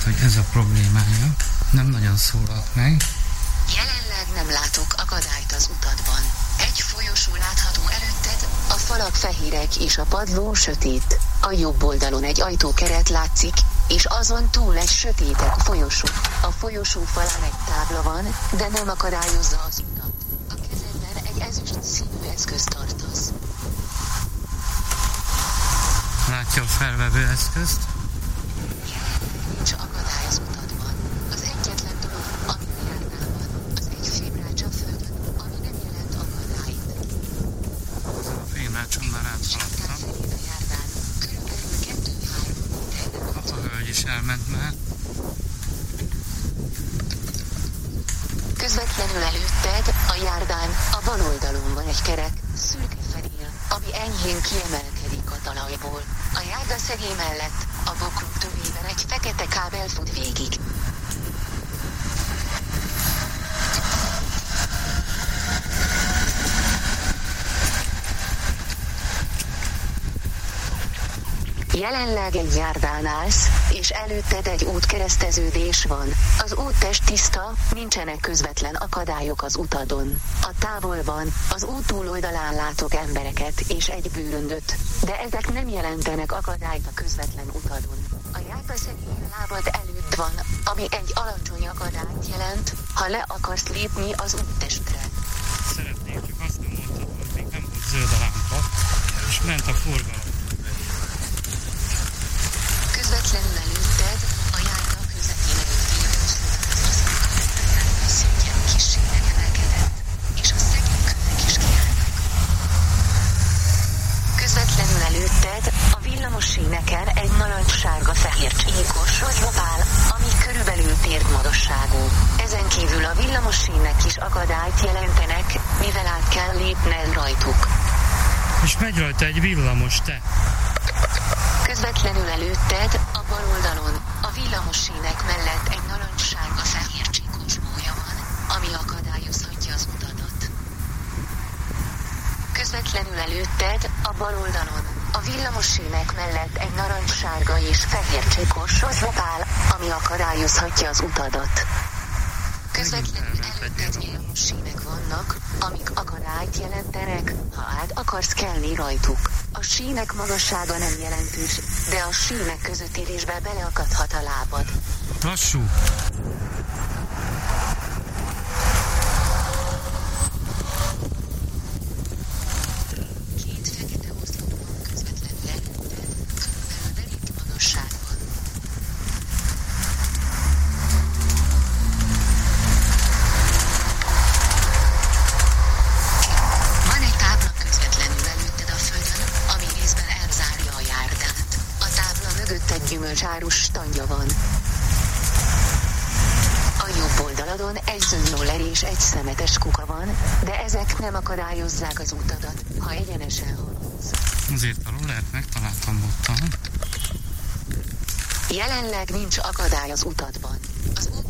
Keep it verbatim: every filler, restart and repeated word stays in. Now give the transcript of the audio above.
Lehet, hogy ez a problémája. Nem nagyon szólalt meg. Jelenleg nem látok akadályt az utadban. Egy folyosó látható előtted, a falak fehérek és a padló sötét. A jobb oldalon egy ajtókeret látszik, és azon túl egy sötétebb folyosó. A folyosó falán egy tábla van, de nem akadályozza az utat. A kezedben egy ezüst színű eszköz tartasz. Látja a felvevő eszközt? Nincs akadály az utadban. Az egyetlen dolog, ami a járnál van, az egy fémrács a földön, ami nem jelent akadályt. A fémrácson már áthaladtam. A járdán körülbelül kettő-három méterre. A hölgy is elment már. Közvetlenül előtted, a járdán, a bal oldalon van egy kerek, szürke fedél, ami enyhén kiemelkedik a talajból. A járda szegély mellett, a bokrok tövében egy fekete kábel fut végig. Jelenleg egy járdán állsz, és előtted egy útkereszteződés van. Az úttest tiszta, nincsenek közvetlen akadályok az utadon. A távolban, az út túloldalán látok embereket és egy bőröndöt, de ezek nem jelentenek akadályt a közvetlen utadon. A járda szegély lábad előtt van, ami egy alacsony akadályt jelent, ha le akarsz lépni az úttestre. Szeretnék, csak azt nem mondtad, hogy még nem volt zöld a lámpa, és ment a forgalom. Közvetlenül előtted, a járda közepén előtt az járda szintje kissé megemelkedett, és a szegély kövek is kiállnak. Közvetlenül előtted, a villamos síneken egy narancssárga-fehér csíkos rozsdap áll, ami körülbelül térdmagasságú. Ezen kívül a villamos sínek is akadályt jelentenek, mivel át kell lépned rajtuk. És megy rajta egy villamos, te! Közvetlenül előtted, a bal oldalon, a villamos sínek mellett egy narancssárga-fehér csíkos bója van, ami akadályozhatja az utadat. Közvetlenül előtted, a bal oldalon, a villamos sínek mellett egy narancssárga és fehér csíkos rozsdap áll, ami akadályozhatja az utadat. Közvetlenül előtted villamos sínek vannak, amik akadályt jelentenek, ha át akarsz kelni rajtuk. A sínek magassága nem jelentős, de a sínek közöttérésbe beleakadhat a lábad. Lassú! Két fekete oszlop van közvetlenül előtted, körülbelül belét magasságban. Van egy tábla közvetlenül előtted a földön, ami részben elzárja a járdát. A tábla mögött egy gyümölcsárus standja van. A jobb oldaladon egy zöldroller és egy szemetes kuka van, de ezek nem akadályozzák az utadat, ha egyenesen haladsz. Azért a rollert megtaláltam ottan. Jelenleg nincs akadály az utadban. Az